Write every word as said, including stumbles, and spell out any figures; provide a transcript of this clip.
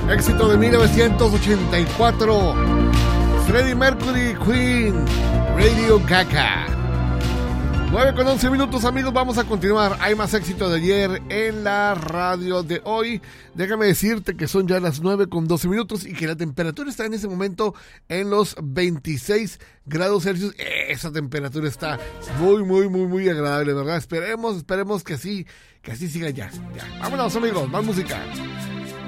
Éxito de mil novecientos ochenta y cuatro. Freddie Mercury, Queen, Radio Gaga. nueve con once minutos, amigos, vamos a continuar. Hay más éxito de ayer en la radio de hoy. Déjame decirte que son ya las nueve con doce minutos y que la temperatura está en ese momento en los veintiséis grados Celsius. Esa temperatura está muy, muy, muy, muy agradable, ¿verdad? Esperemos, esperemos que así, que así siga ya. ya. Vámonos, amigos, más música.